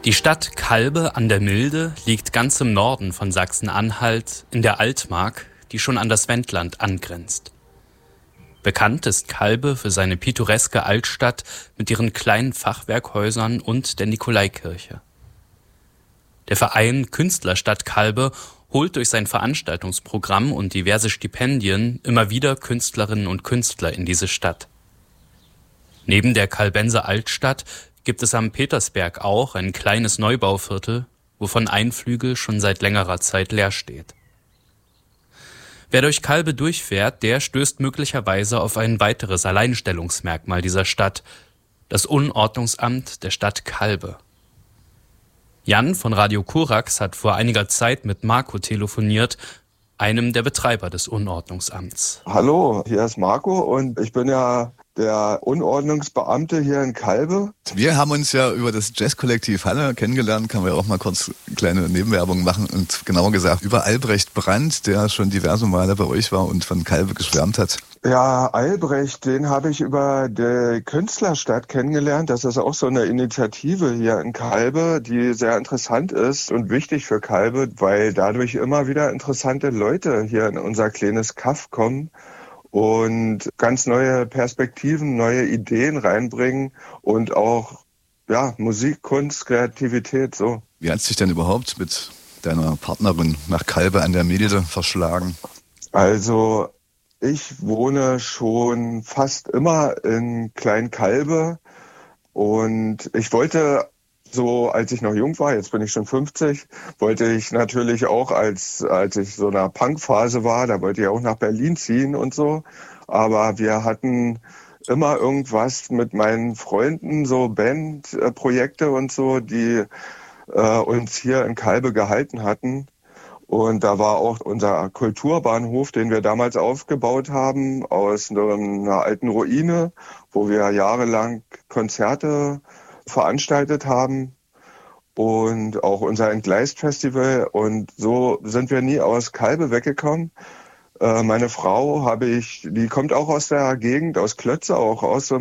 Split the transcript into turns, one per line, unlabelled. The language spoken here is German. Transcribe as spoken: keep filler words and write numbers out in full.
Die Stadt Calbe an der Milde liegt ganz im Norden von Sachsen-Anhalt in der Altmark, die schon an das Wendland angrenzt. Bekannt ist Calbe für seine pittoreske Altstadt mit ihren kleinen Fachwerkhäusern und der Nikolaikirche. Der Verein Künstlerstadt Calbe holt durch sein Veranstaltungsprogramm und diverse Stipendien immer wieder Künstlerinnen und Künstler in diese Stadt. Neben der Calbenser Altstadt gibt es am Petersberg auch ein kleines Neubauviertel, wovon ein Flügel schon seit längerer Zeit leer steht. Wer durch Calbe durchfährt, der stößt möglicherweise auf ein weiteres Alleinstellungsmerkmal dieser Stadt, das Unordnungsamt der Stadt Calbe. Jan von Radio Korax hat vor einiger Zeit mit Marco telefoniert, einem der Betreiber des Unordnungsamts.
Hallo, hier ist Marco und ich bin ja der Unordnungsbeamte hier in Calbe.
Wir haben uns ja über das Jazzkollektiv Halle kennengelernt, kann man ja auch mal kurz kleine Nebenwerbung machen und genauer gesagt über Albrecht Brandt, der schon diverse Male bei euch war und von Calbe geschwärmt hat.
Ja, Albrecht, den habe ich über die Künstlerstadt kennengelernt. Das ist auch so eine Initiative hier in Calbe, die sehr interessant ist und wichtig für Calbe, weil dadurch immer wieder interessante Leute hier in unser kleines Kaff kommen und ganz neue Perspektiven, neue Ideen reinbringen und auch ja, Musik, Kunst, Kreativität, so.
Wie hat sich denn überhaupt mit deiner Partnerin nach Calbe an der Milde verschlagen?
Also ich wohne schon fast immer in Klein-Calbe und ich wollte, so als ich noch jung war, jetzt bin ich schon fünfzig, wollte ich natürlich auch, als als ich so in einer Punkphase war, da wollte ich auch nach Berlin ziehen und so. Aber wir hatten immer irgendwas mit meinen Freunden, so Bandprojekte und so, die äh, uns hier in Calbe gehalten hatten. Und da war auch unser Kulturbahnhof, den wir damals aufgebaut haben, aus einer alten Ruine, wo wir jahrelang Konzerte veranstaltet haben und auch unser Entgleist-Festival. Und so sind wir nie aus Calbe weggekommen. Äh, meine Frau habe ich, die kommt auch aus der Gegend, aus Klötze, auch aus so